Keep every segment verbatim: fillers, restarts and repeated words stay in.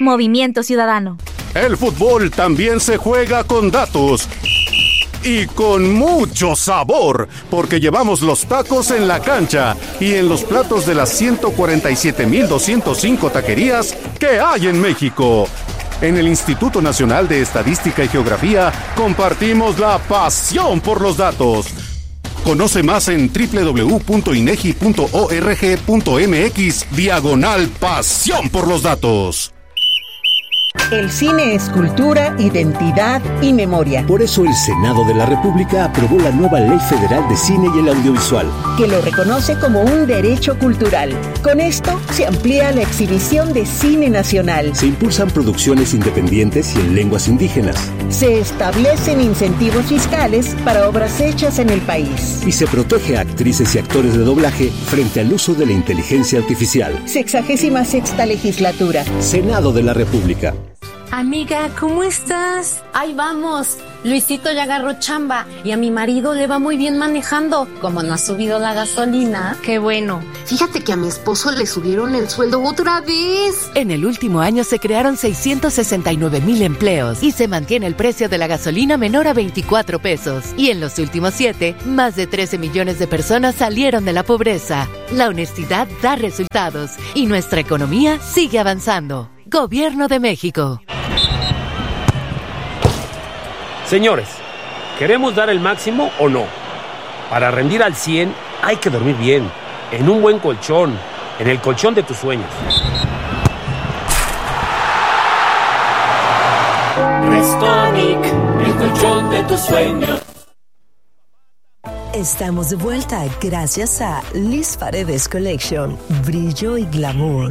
Movimiento Ciudadano. El fútbol también se juega con datos. Y con mucho sabor, porque llevamos los tacos en la cancha y en los platos de las ciento cuarenta y siete mil doscientos cinco taquerías que hay en México. En el Instituto Nacional de Estadística y Geografía compartimos la pasión por los datos. Conoce más en doble u doble u doble u punto inegi punto org punto mx diagonal pasión por los datos. El cine es cultura, identidad y memoria. Por eso el Senado de la República aprobó la nueva Ley Federal de Cine y el Audiovisual, que lo reconoce como un derecho cultural. Con esto se amplía la exhibición de cine nacional. Se impulsan producciones independientes y en lenguas indígenas. Se establecen incentivos fiscales para obras hechas en el país. Y se protege a actrices y actores de doblaje frente al uso de la inteligencia artificial. Sexagésima sexta legislatura. Senado de la República. Amiga, ¿cómo estás? Ahí vamos. Luisito ya agarró chamba y a mi marido le va muy bien manejando. Como no ha subido la gasolina. Qué bueno. Fíjate que a mi esposo le subieron el sueldo otra vez. En el último año se crearon seiscientos sesenta y nueve mil empleos y se mantiene el precio de la gasolina menor a veinticuatro pesos. Y en los últimos siete, más de trece millones de personas salieron de la pobreza. La honestidad da resultados y nuestra economía sigue avanzando. Gobierno de México. Señores, ¿queremos dar el máximo o no? Para rendir al cien hay que dormir bien, en un buen colchón, en el colchón de tus sueños. Restonic, el colchón de tus sueños. Estamos de vuelta gracias a Liz Paredes Collection, brillo y glamour.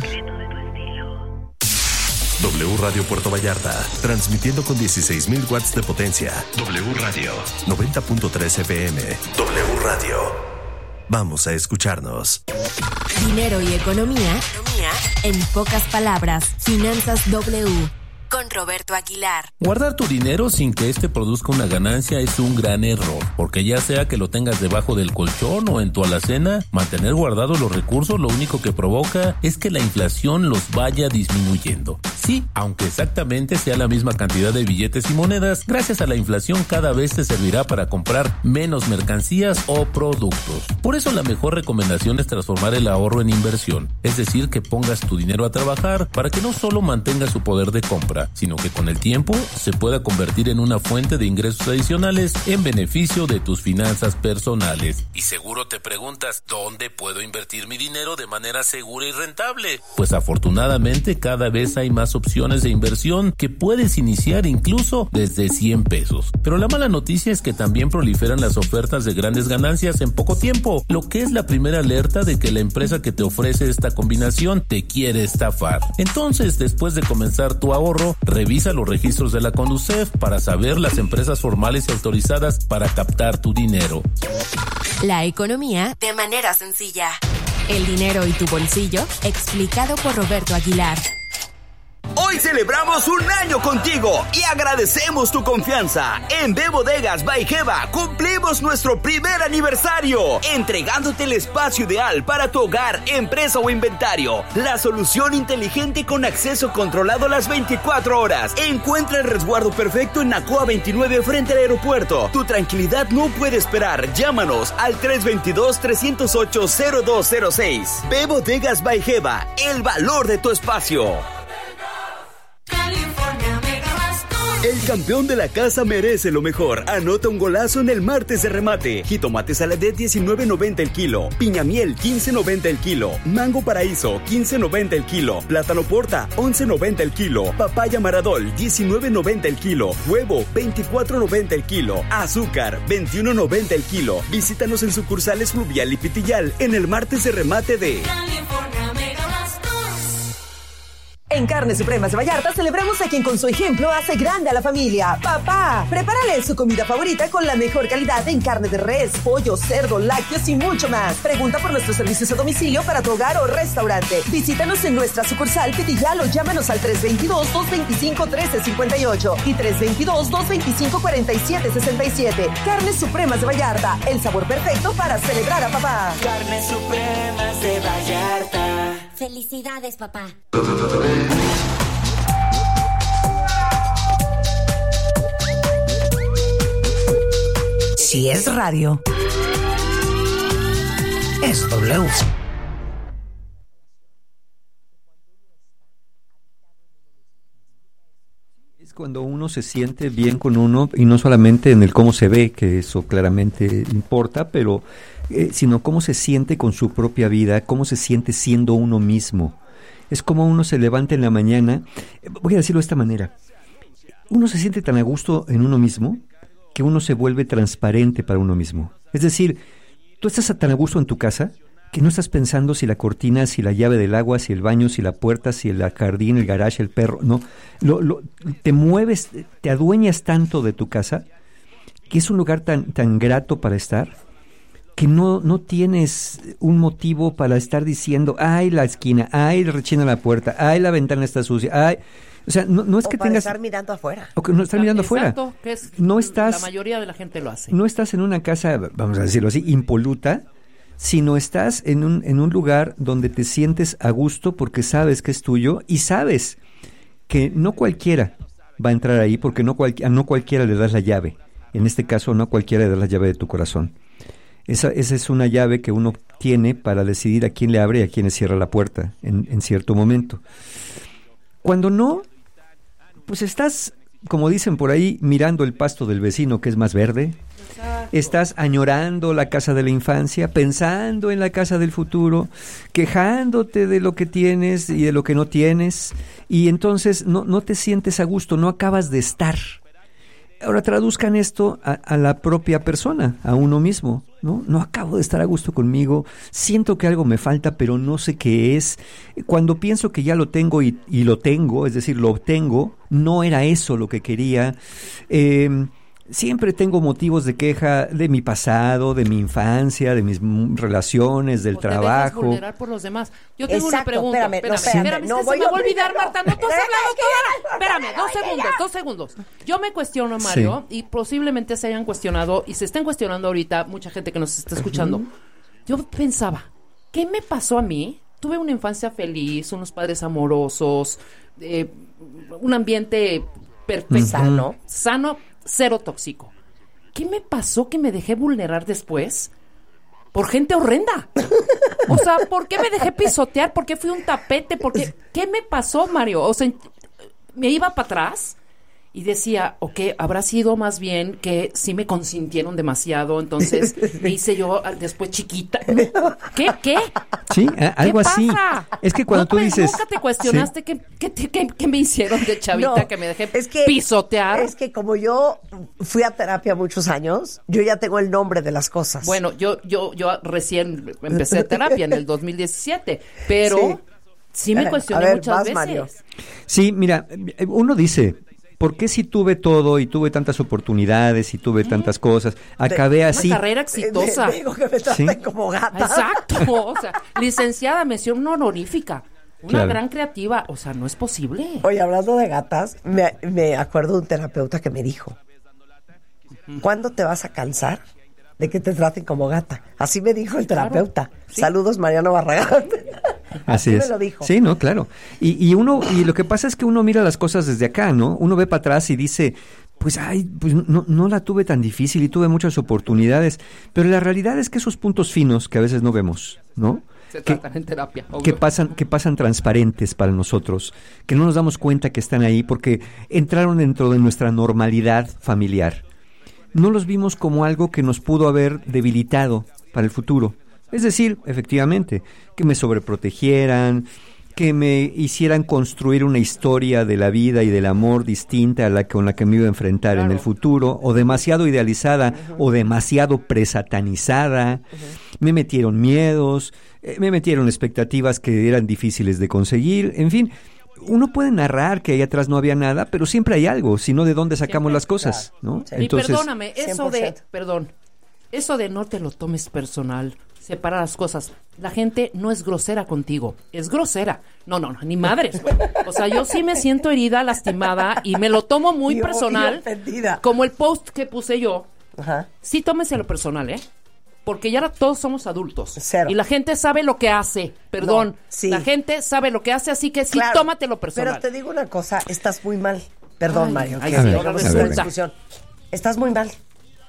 W Radio Puerto Vallarta, transmitiendo con dieciséis mil watts de potencia. W Radio, noventa punto tres F M. W Radio. Vamos a escucharnos. Dinero y economía, economía en pocas palabras. Finanzas W. Con Roberto Aguilar. Guardar tu dinero sin que este produzca una ganancia es un gran error, porque ya sea que lo tengas debajo del colchón o en tu alacena, mantener guardados los recursos lo único que provoca es que la inflación los vaya disminuyendo. Sí, aunque exactamente sea la misma cantidad de billetes y monedas, gracias a la inflación cada vez te servirá para comprar menos mercancías o productos. Por eso la mejor recomendación es transformar el ahorro en inversión, es decir, que pongas tu dinero a trabajar para que no solo mantenga su poder de compra, sino que con el tiempo se pueda convertir en una fuente de ingresos adicionales en beneficio de tus finanzas personales. Y seguro te preguntas, ¿dónde puedo invertir mi dinero de manera segura y rentable? Pues afortunadamente cada vez hay más opciones de inversión que puedes iniciar incluso desde cien pesos. Pero la mala noticia es que también proliferan las ofertas de grandes ganancias en poco tiempo, lo que es la primera alerta de que la empresa que te ofrece esta combinación te quiere estafar. Entonces, después de comenzar tu ahorro, revisa los registros de la Conducef para saber las empresas formales y autorizadas para captar tu dinero. La economía de manera sencilla. El dinero y tu bolsillo, explicado por Roberto Aguilar. Hoy celebramos un año contigo y agradecemos tu confianza. En B Bodegas by Geva cumplimos nuestro primer aniversario, entregándote el espacio ideal para tu hogar, empresa o inventario. La solución inteligente con acceso controlado las veinticuatro horas. Encuentra el resguardo perfecto en Nacoa veintinueve frente al aeropuerto. Tu tranquilidad no puede esperar. Llámanos al tres dos dos, tres cero ocho, cero dos cero seis. B Bodegas by Geva, el valor de tu espacio. El campeón de la casa merece lo mejor. Anota un golazo en el martes de remate. Jitomate Saladet diecinueve noventa el kilo. Piñamiel quince noventa el kilo. Mango Paraíso quince noventa el kilo. Plátano Porta once noventa el kilo. Papaya Maradol diecinueve noventa el kilo. Huevo veinticuatro noventa el kilo. Azúcar veintiuno noventa el kilo. Visítanos en sucursales Fluvial y Pitillal en el martes de remate de En Carnes Supremas de Vallarta celebramos a quien con su ejemplo hace grande a la familia. Papá, prepárale su comida favorita con la mejor calidad en carne de res, pollo, cerdo, lácteos y mucho más. Pregunta por nuestros servicios a domicilio para tu hogar o restaurante. Visítanos en nuestra sucursal Pitillal o llámanos al tres dos dos, dos dos cinco, uno tres cinco ocho y tres dos dos, dos dos cinco, cuatro siete seis siete. Carnes Supremas de Vallarta, el sabor perfecto para celebrar a papá. Carnes Supremas de Vallarta. Felicidades, papá. Si es radio, es W. Es cuando uno se siente bien con uno, y no solamente en el cómo se ve, que eso claramente importa, pero eh, sino cómo se siente con su propia vida, cómo se siente siendo uno mismo. Es como uno se levanta en la mañana, voy a decirlo de esta manera, uno se siente tan a gusto en uno mismo que uno se vuelve transparente para uno mismo. Es decir, tú estás tan a gusto en tu casa que no estás pensando si la cortina, si la llave del agua, si el baño, si la puerta, si el jardín, el garage, el perro, no. Lo, lo, te mueves, te adueñas tanto de tu casa que es un lugar tan, tan grato para estar que no, no tienes un motivo para estar diciendo, ay, la esquina, ay, rechina la puerta, ay, la ventana está sucia, ay... O sea, no, no es o que para tengas... estar mirando afuera. O que no estar mirando afuera. Exacto, que es no estás, la mayoría de la gente lo hace. No estás en una casa, vamos a decirlo así, impoluta, sino estás en un, en un lugar donde te sientes a gusto porque sabes que es tuyo y sabes que no cualquiera va a entrar ahí porque no, cual, a no cualquiera le das la llave. En este caso, no a cualquiera le das la llave de tu corazón. Esa, esa es una llave que uno tiene para decidir a quién le abre y a quién le cierra la puerta en, en cierto momento. Cuando no, pues estás, como dicen por ahí, mirando el pasto del vecino que es más verde. Exacto. Estás añorando la casa de la infancia, pensando en la casa del futuro, quejándote de lo que tienes y de lo que no tienes, y entonces no, no te sientes a gusto, no acabas de estar. Ahora traduzcan esto a, a la propia persona, a uno mismo, ¿no? No acabo de estar a gusto conmigo, siento que algo me falta, pero no sé qué es. Cuando pienso que ya lo tengo y, y lo tengo, es decir, lo obtengo, no era eso lo que quería. Eh, siempre tengo motivos de queja de mi pasado, de mi infancia, de mis relaciones, del o trabajo. Te dejas vulnerar por los demás. Yo tengo Exacto, una pregunta. espérame, espérame, no, espérame, espérame, no, es que voy se me va a olvidar, no. Marta, no te has hablado toda. Espérame, dos segundos, dos segundos. Yo me cuestiono, Mario, sí. y posiblemente se hayan cuestionado, y se estén cuestionando ahorita mucha gente que nos está escuchando. Uh-huh. Yo pensaba, ¿qué me pasó a mí? Tuve una infancia feliz, unos padres amorosos, eh, un ambiente perfecto, uh-huh. sano, sano, cero tóxico. ¿Qué me pasó que me dejé vulnerar después? Por gente horrenda. O sea, ¿por qué me dejé pisotear? ¿Por qué fui un tapete? ¿Por qué? ¿Qué me pasó, Mario? O sea, me iba para atrás y decía, ok, habrá sido más bien que sí me consintieron demasiado, entonces me hice yo después chiquita. ¿Qué? ¿Qué? Sí, algo ¿Qué así. pasa? Es que cuando no, tú pues, dices... ¿Nunca te cuestionaste sí. qué, qué, qué, qué me hicieron de chavita no, que me dejé es que, pisotear? Es que como yo fui a terapia muchos años, yo ya tengo el nombre de las cosas. Bueno, yo yo yo recién empecé terapia en el dos mil diecisiete, pero sí, sí me cuestioné a ver, muchas vas, veces. Mario. Sí, mira, uno dice... ¿Por qué si tuve todo y tuve tantas oportunidades y tuve ¿Eh? tantas cosas? Acabé de, así. Una carrera exitosa. Digo que me traten ¿Sí? como gata. Exacto. O sea, licenciada, mención honorífica. Una claro. gran creativa. O sea, no es posible. Oye, hablando de gatas, me, me acuerdo de un terapeuta que me dijo, ¿cuándo te vas a cansar de que te traten como gata? Así me dijo el terapeuta. Claro. ¿Sí? Saludos, Mariano Barragán. Así, Así es. me lo dijo. Sí, no, claro. Y, y uno, y lo que pasa es que uno mira las cosas desde acá, ¿no? Uno ve para atrás y dice, pues, ay, pues no, no la tuve tan difícil y tuve muchas oportunidades. Pero la realidad es que esos puntos finos que a veces no vemos, ¿no? Se que, tratan en terapia. Obvio. Que pasan, que pasan transparentes para nosotros, que no nos damos cuenta que están ahí porque entraron dentro de nuestra normalidad familiar. No los vimos como algo que nos pudo haber debilitado para el futuro. Es decir, efectivamente, que me sobreprotegieran, que me hicieran construir una historia de la vida y del amor distinta a la con la que me iba a enfrentar claro. en el futuro, o demasiado idealizada, uh-huh. o demasiado presatanizada. Uh-huh. Me metieron miedos, eh, me metieron expectativas que eran difíciles de conseguir, en fin. Uno puede narrar que ahí atrás no había nada, pero siempre hay algo, si no, ¿de dónde sacamos siempre, las cosas? ¿No? Sí. Entonces, y perdóname, eso cien por ciento. de, perdón, eso de no te lo tomes personal, separa las cosas. La gente no es grosera contigo, es grosera. No, no, no, ni madres. O sea, yo sí me siento herida, lastimada y me lo tomo muy y personal. Como el post que puse yo. Ajá. Sí, tómese lo personal, ¿eh? Porque ya todos somos adultos. Cero. Y la gente sabe lo que hace. Perdón. No, sí. La gente sabe lo que hace, así que sí, claro, tómatelo personal. Pero te digo una cosa, estás muy mal. Perdón, ay, Mario. Ay, que sí, ahora es una discusión. Estás muy mal.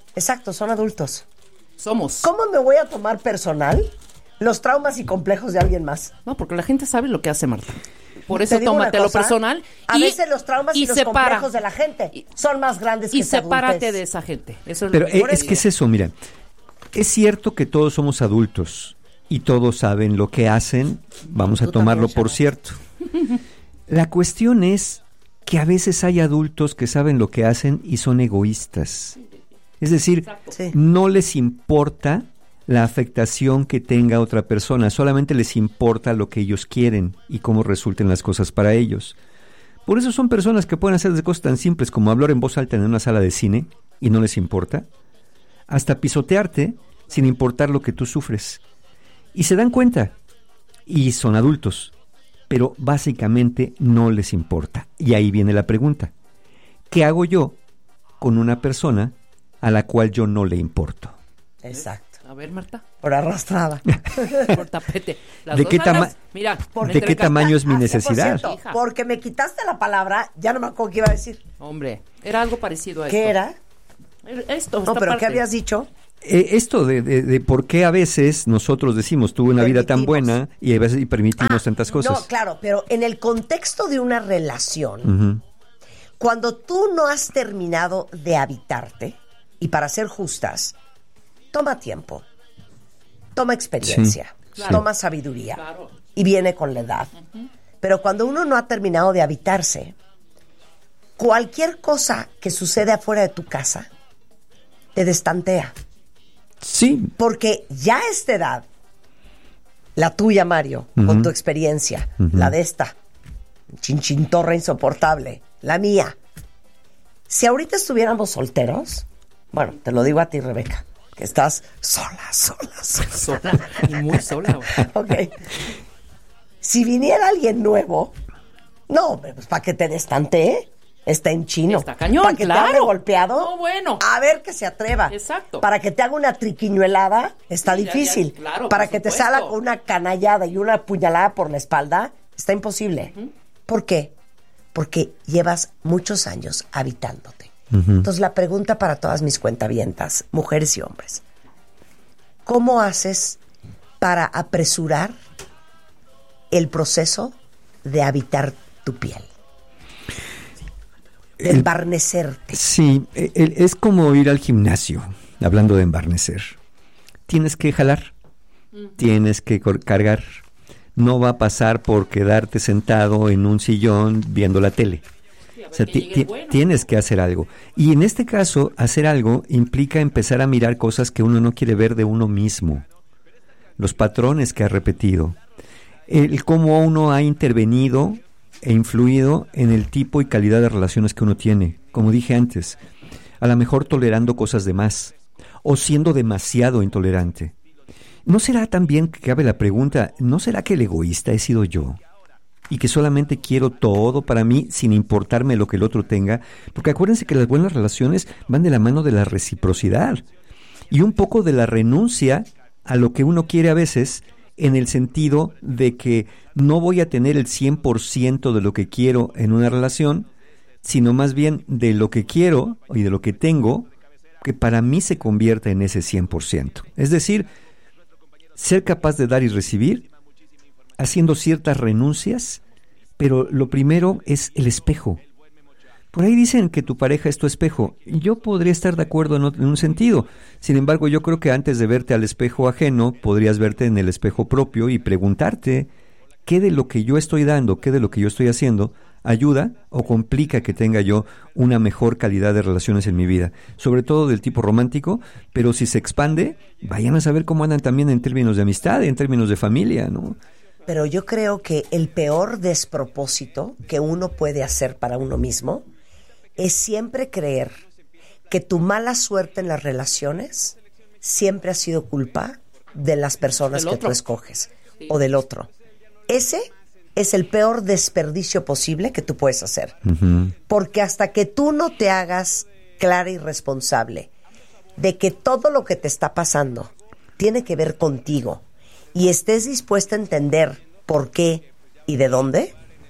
Exacto, son adultos. Somos. ¿Cómo me voy a tomar personal los traumas y complejos de alguien más? No, porque la gente sabe lo que hace, Marta. Por eso Te digo una tómatelo cosa, personal. A y, veces los traumas y, y los separa. complejos de la gente son más grandes que Y esa sepárate adultez. de esa gente. Eso es Pero lo que es, es que es eso, mira. Es cierto que todos somos adultos y todos saben lo que hacen. Vamos a Tú tomarlo también, por cierto. La cuestión es que a veces hay adultos que saben lo que hacen y son egoístas. Es decir, sí. no les importa la afectación que tenga otra persona, solamente les importa lo que ellos quieren y cómo resulten las cosas para ellos. Por eso son personas que pueden hacer de cosas tan simples como hablar en voz alta en una sala de cine y no les importa, hasta pisotearte sin importar lo que tú sufres. Y se dan cuenta, y son adultos, pero básicamente no les importa. Y ahí viene la pregunta: ¿qué hago yo con una persona a la cual yo no le importo? Exacto. A ver, Marta. Por arrastrada. Por tapete. Las ¿De dos qué, algas, tama- mira, ¿de qué tamaño es mi Ah, necesidad? cien por ciento, porque me quitaste la palabra, ya no me acuerdo qué iba a decir. Hombre, era algo parecido a esto. ¿Qué era? Esto, No, esta pero parte. ¿qué habías dicho? Eh, esto de, de, de por qué a veces nosotros decimos tuve una vida tan buena y a veces y permitimos tantas cosas. No, claro, pero en el contexto de una relación, Ujú. cuando tú no has terminado de habitarte, y para ser justas, toma tiempo, toma experiencia, Sí, claro. toma sabiduría, Claro. y viene con la edad. Pero cuando uno no ha terminado de habitarse, cualquier cosa que sucede afuera de tu casa te destantea. Sí. Porque ya a esta edad, la tuya, Mario, Ujú. con tu experiencia, Ujú. la de esta, chinchintorra insoportable, la mía. Si ahorita estuviéramos solteros, bueno, te lo digo a ti, Rebeca, que estás sola, sola, sola. Sola, y muy sola. güey. Ok. Si viniera alguien nuevo, no, hombre, pues para que te destantee, está en chino. Está cañón, Para que claro. te hable golpeado, No, bueno. a ver que se atreva. Exacto. Para que te haga una triquiñuelada, está Sí, ya, difícil. ya, claro, Para por que te supuesto. salga con una canallada y una puñalada por la espalda, está imposible. ¿Por qué? Porque llevas muchos años habitándote. Ujú. Entonces la pregunta para todas mis cuentavientas, mujeres y hombres, ¿cómo haces para apresurar el proceso de habitar tu piel? De El- embarnecerte. Sí, e- el- es como ir al gimnasio, hablando de embarnecer. Tienes que jalar, tienes que cor- cargar. No va a pasar por quedarte sentado en un sillón viendo la tele. O sea, ti- ti- tienes que hacer algo. Y en este caso, hacer algo implica empezar a mirar cosas que uno no quiere ver de uno mismo. Los patrones que ha repetido. El cómo uno ha intervenido e influido en el tipo y calidad de relaciones que uno tiene. Como dije antes, a lo mejor tolerando cosas de más o siendo demasiado intolerante. ¿No será también que cabe la pregunta, ¿no será que el egoísta he sido yo? Y que solamente quiero todo para mí sin importarme lo que el otro tenga. Porque acuérdense que las buenas relaciones van de la mano de la reciprocidad y un poco de la renuncia a lo que uno quiere a veces, en el sentido de que no voy a tener el cien por ciento de lo que quiero en una relación, sino más bien de lo que quiero y de lo que tengo, que para mí se convierta en ese cien por ciento. Es decir, ser capaz de dar y recibir, haciendo ciertas renuncias, pero lo primero es el espejo. Por ahí dicen que tu pareja es tu espejo. Yo podría estar de acuerdo en, en un sentido. Sin embargo, yo creo que antes de verte al espejo ajeno, podrías verte en el espejo propio y preguntarte qué de lo que yo estoy dando, qué de lo que yo estoy haciendo, ayuda o complica que tenga yo una mejor calidad de relaciones en mi vida. Sobre todo del tipo romántico, pero si se expande, vayan a saber cómo andan también en términos de amistad, en términos de familia, ¿no? Pero yo creo que el peor despropósito que uno puede hacer para uno mismo es siempre creer que tu mala suerte en las relaciones siempre ha sido culpa de las personas Del que otro. tú escoges Sí. o del otro. Ese es el peor desperdicio posible que tú puedes hacer. Uh-huh. Porque hasta que tú no te hagas clara y responsable de que todo lo que te está pasando tiene que ver contigo y estés dispuesta a entender por qué y de dónde,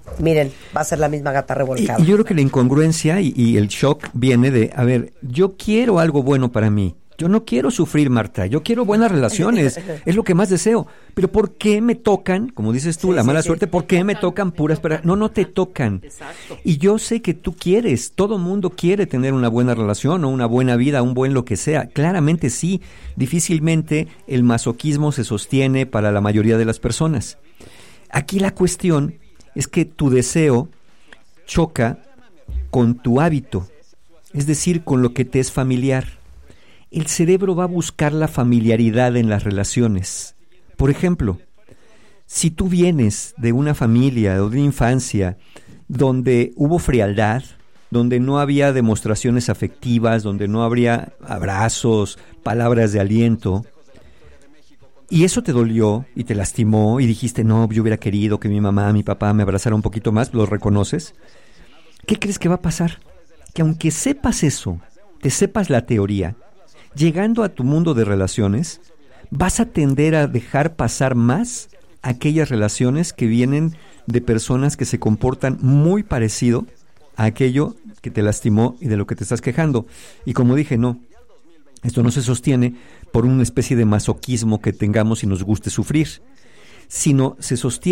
miren, va a ser la misma gata revolcada. Y, y yo creo que la incongruencia y, y el shock viene de, a ver, yo quiero algo bueno para mí. Yo no quiero sufrir, Marta. Yo quiero buenas relaciones. Es lo que más deseo. Pero ¿por qué me tocan, como dices tú, sí, la mala sí, suerte? Sí. ¿Por qué me tocan puras para? No, no te tocan. Exacto. Y yo sé que tú quieres. Todo mundo quiere tener una buena relación o una buena vida, un buen lo que sea. Claramente sí. Difícilmente el masoquismo se sostiene para la mayoría de las personas. Aquí la cuestión es que tu deseo choca con tu hábito. Es decir, con lo que te es familiar. El cerebro va a buscar la familiaridad en las relaciones. Por ejemplo, si tú vienes de una familia o de una infancia donde hubo frialdad, donde no había demostraciones afectivas, donde no habría abrazos, palabras de aliento, y eso te dolió y te lastimó y dijiste, no, yo hubiera querido que mi mamá, mi papá me abrazara un poquito más, ¿lo reconoces? ¿Qué crees que va a pasar? Que aunque sepas eso, te sepas la teoría, llegando a tu mundo de relaciones, vas a tender a dejar pasar más aquellas relaciones que vienen de personas que se comportan muy parecido a aquello que te lastimó y de lo que te estás quejando. Y como dije, no, esto no se sostiene por una especie de masoquismo que tengamos y nos guste sufrir, sino se sostiene